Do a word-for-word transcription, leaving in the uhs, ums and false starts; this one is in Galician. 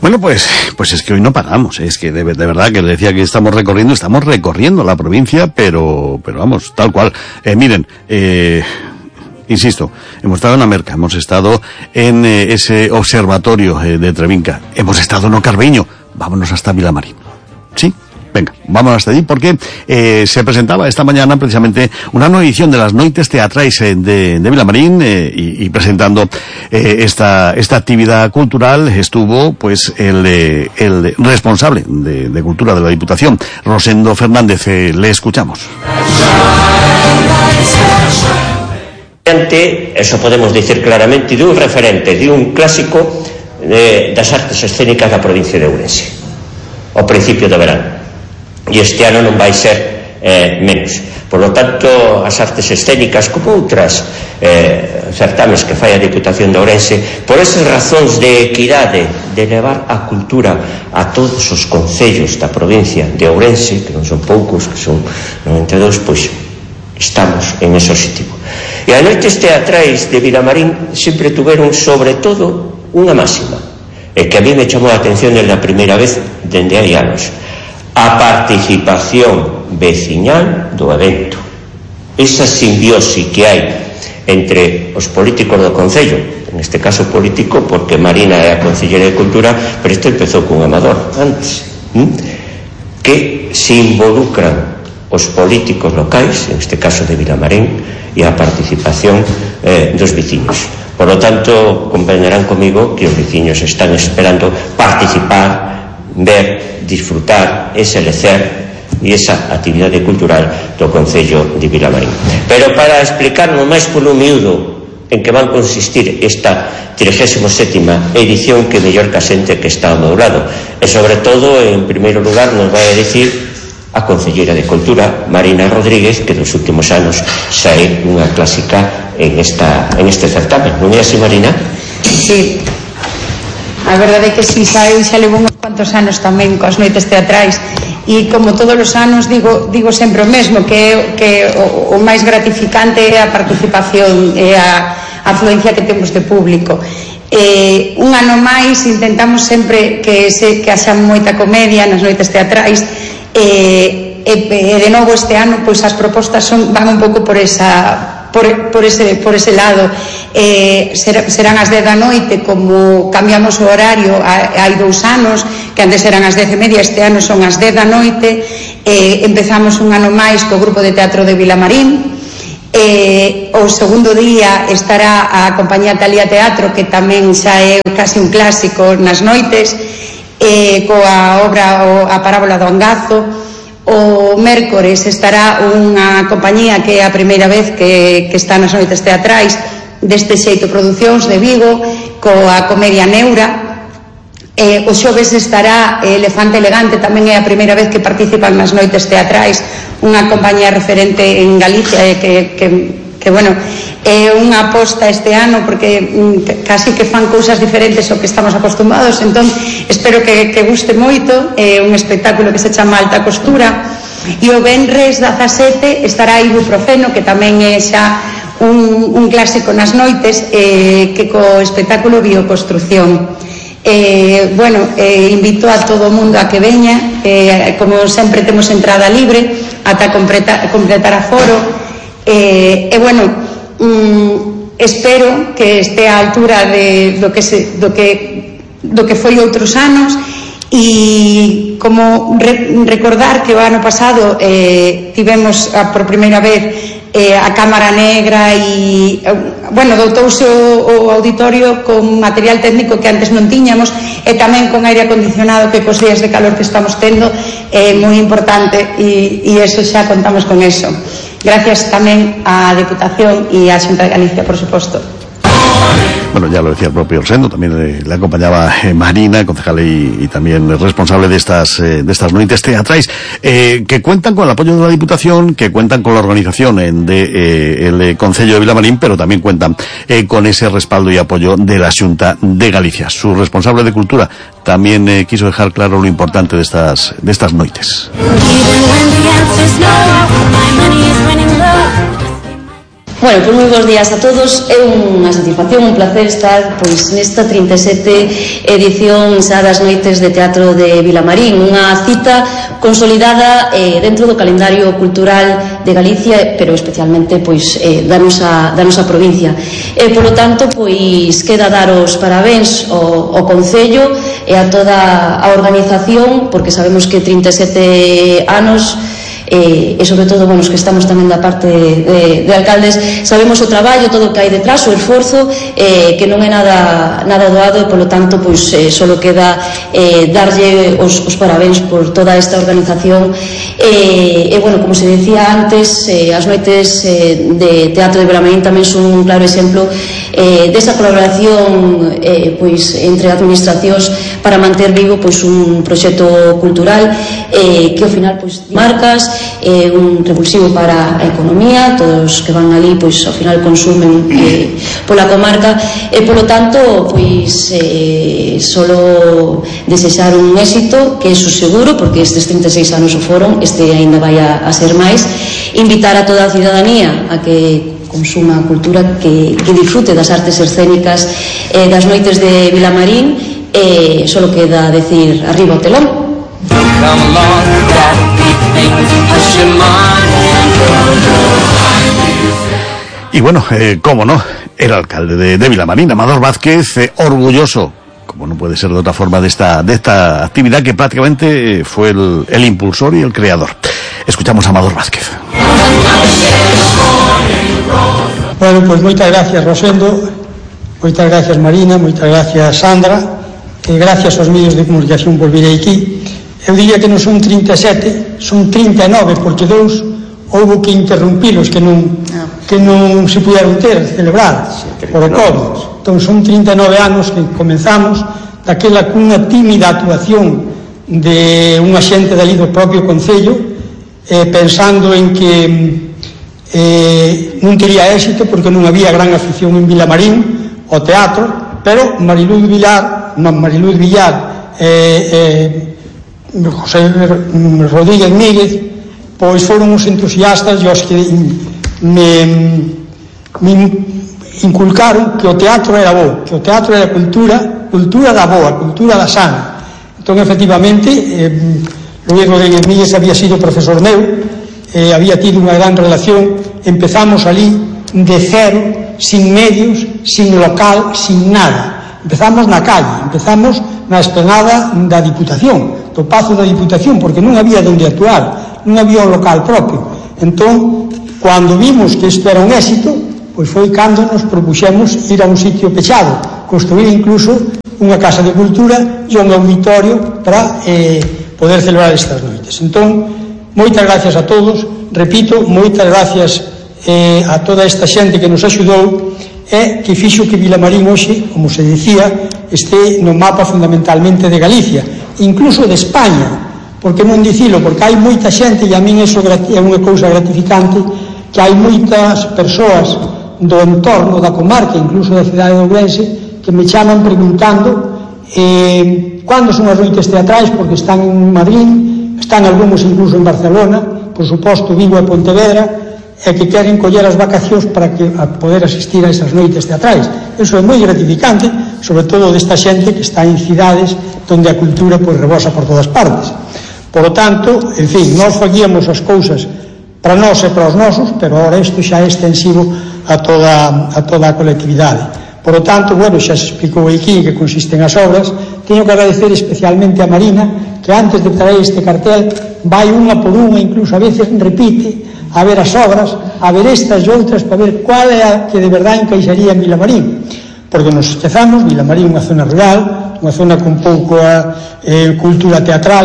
Bueno, pues pues es que hoy no paramos, es que de, de verdad que le decía que estamos recorriendo, estamos recorriendo la provincia, pero pero vamos, tal cual. Eh, miren, eh, insisto, hemos estado en Amerca, hemos estado en eh, ese observatorio eh, de Trevinca, hemos estado en Ocarbeño, vámonos hasta Vilamarín. ¿Sí? Venga, vamos hasta allí porque eh, se presentaba esta mañana precisamente una nueva edición de las Noites Teatrais eh, de, de Vilamarín eh, y, y presentando eh, esta esta actividad cultural estuvo pues el, eh, el responsable de, de Cultura de la Diputación, Rosendo Fernández. Eh, le escuchamos. Eso podemos decir claramente de un referente, de un clásico de, das artes escénicas da provincia de Ourense, ao principio do verano. E este ano non vai ser eh, menos. Por lo tanto, as artes escénicas, como outras eh, certames que fai a Diputación de Ourense, por esas razóns de equidade, de levar a cultura a todos os concellos da provincia de Ourense, que non son poucos, que son noventa e dous, pois estamos en ese objetivo. E as noites teatrais de Vilamarín sempre tuveron, sobre todo, unha máxima, e que a mí me chamou a atención desde a primeira vez dende hai anos: a participación veciñal do evento, esa simbiose que hai entre os políticos do concello, en este caso político porque Marina é a concellera de Cultura, pero isto empezou cun amador antes, ¿m? que se involucran os políticos locais, en este caso de Vilamarín, e a participación eh, dos veciños. Por lo tanto, comprenderán comigo que os veciños están esperando participar, ver, disfrutar ese lecer e esa actividade cultural do Concello de Vilamarín. Pero para explicarnos máis polo miúdo en que van consistir esta trigésima sétima edición, que mellor que a xente que está ao meu lado, e sobre todo, en primeiro lugar, nos vai a dicir a Concelleira de Cultura, Marina Rodríguez, que dos últimos anos xa é unha clásica en, esta, en este certamen. Non é así, Marina? Sí. A verdade é que si, xa, xa levo uns cuantos anos tamén coas noites teatrais, e como todos os anos digo, digo sempre o mesmo, que, que o, o máis gratificante é a participación e a, a afluencia que temos de público. Eh, un ano máis intentamos sempre que, se, que haxa moita comedia nas noites teatrais, e, e, e de novo este ano pois as propostas son, van un pouco por esa Por, por, ese, por ese lado. Eh, ser, serán as dez da noite, como cambiamos o horario hai dous anos, que antes eran as dez e media, este ano son as dez da noite. Eh, empezamos un ano máis co grupo de teatro de Vilamarín. Eh, o segundo día estará a compañía Talía Teatro, que tamén xa é casi un clásico nas noites, eh, coa obra o, A Parábola do Angazo. O mércores estará unha compañía que é a primeira vez que, que está nas noites teatrais, Deste Xeito Producións de Vigo, coa comedia Neura. Eh, o xoves estará Elefante Elegante, tamén é a primeira vez que participan nas noites teatrais, unha compañía referente en Galicia, eh, que, que, que bueno, é unha aposta este ano porque mm, casi que fan cousas diferentes ao que estamos acostumados. Entón espero que, que guste moito. É un espectáculo que se chama Alta Costura. E o venres dezasete estará Ibuprofeno, que tamén é xa un, un clásico nas noites, eh, que co espectáculo Bioconstrucción. Eh, bueno, eh, invito a todo o mundo a que veña, eh, como sempre temos entrada libre ata completar, completar a foro. Eh, e bueno, mm, espero que este á altura de, do, que se, do, que, do que foi outros anos. E como re, recordar que o ano pasado eh, tivemos a, por primeira vez eh, a Cámara Negra e, bueno, doutouse o, o auditorio con material técnico que antes non tiñamos, e tamén con aire acondicionado, que cos días de calor que estamos tendo é moi importante, e, e eso xa contamos con eso. Gracias tamén á Deputación e á Xunta de Galicia, por suposto. Bueno, ya lo decía el propio Rosendo, también eh, le acompañaba eh, Marina, concejal y, y también responsable de estas eh, de estas noites teatrais, eh, que cuentan con el apoyo de la Diputación, que cuentan con la organización eh, de eh, el Concello de Vilamarín, pero también cuentan eh, con ese respaldo y apoyo de la Xunta de Galicia. Su responsable de Cultura también eh, quiso dejar claro lo importante de estas de estas noites. Bueno, pois moi bons días a todos. É unha satisfacción, un placer estar pois nesta trinta e sete edición xa das noites de teatro de Vilamarín, unha cita consolidada eh, dentro do calendario cultural de Galicia, pero especialmente pois eh, da nosa da nosa provincia. E polo tanto, pois queda dar os parabéns ao, ao Concello e a toda a organización, porque sabemos que trinta e sete anos E, e sobre todo, bueno, os que estamos tamén da parte de, de alcaldes, sabemos o traballo, todo o que hai detrás, o esforzo, eh, que non é nada nada doado, e polo tanto, pois, eh, solo queda eh, darlle os, os parabéns por toda esta organización. E, e bueno, como se decía antes, eh, as noites eh, de teatro de Vilamarín tamén son un claro exemplo eh, desa colaboración eh, pois, entre administracións para manter vivo pois, un proxecto cultural eh, que ao final pois, marcas, é un revulsivo para a economía, todos que van ali pois ao final consumen eh, pola comarca, e polo tanto pois eh, solo desexar un éxito, que é su seguro, porque estes trinta e seis anos o foron, este ainda vai a, a ser máis. Invitar a toda a cidadanía a que consuma a cultura, que, que disfrute das artes escénicas eh, das noites de Vilamarín, e eh, solo queda decir arriba o telón. Y bueno, eh, cómo no, el alcalde de, de Vilamarín, Amador Vázquez, eh, orgulloso, como no puede ser de otra forma, de esta de esta actividad que prácticamente fue el, el impulsor y el creador. Escuchamos a Amador Vázquez. Bueno, pues moitas gracias, Rosendo, moitas gracias, Marina, moitas gracias, Sandra, e gracias aos medios de comunicación por vir aquí. Eu diría que non son trinta e sete, son trinta e nove, porque dous houve que interrumpilos, que non, que non se puderon ter, celebrar, por o COVID. Entón son trinta e nove anos que comenzamos daquela cunha tímida actuación de unha xente dali do propio Concello, eh, pensando en que eh, non tería éxito porque non había gran afición en Vilamarín ao teatro, pero Mariluz Villar, non, Mariluz Villar eh, eh, José Rodríguez Míguez, pois foron os entusiastas e os que me, me inculcaron que o teatro era bo, que o teatro era cultura, cultura da boa, cultura da sana. Entón, efectivamente, eh, Luis Rodríguez Míguez había sido profesor meu, eh, había tido unha gran relación, empezamos ali de cero, sin medios, sin local, sin nada. Empezamos na calle, empezamos na esplanada da Diputación, do Pazo da Diputación, porque non había onde actuar, non había un local propio. Entón, cando vimos que isto era un éxito, pois foi cando nos propuxemos ir a un sitio pechado, construir incluso unha casa de cultura e un auditorio para eh, poder celebrar estas noites. Entón, moitas gracias a todos, repito, moitas gracias eh, a toda esta xente que nos axudou e que fixo que Vilamarín hoxe, como se decía, este no mapa fundamentalmente de Galicia, incluso de España, porque non dicilo, porque hai moita xente, e a min iso é unha cousa gratificante, que hai moitas persoas do entorno da comarca, incluso da cidade de Ourense, que me chaman preguntando eh, cando son as noites teatrais, porque están en Madrid, están algúns incluso en Barcelona, por suposto Vigo e Pontevedra, e que queren coller as vacacións para que a poder asistir a esas noites teatrais. Eso é moi gratificante, sobre todo desta xente que está en cidades onde a cultura pois rebosa por todas partes. Por lo tanto, en fin, nós faguíamos as cousas para nós e para os nosos, pero agora isto xa é extensivo a toda a toda a colectividade. Por lo tanto, bueno, xa se explicou aquí que consisten as obras. Teño que agradecer especialmente a Marina, que antes de traer este cartel vai unha por unha, incluso a veces repite, a ver as obras, a ver estas e outras, para ver cual é a que de verdade encaixaría en Vilamarín. Porque nos esquezamos, Vilamarín é unha zona rural, unha zona con pouca eh, cultura teatral,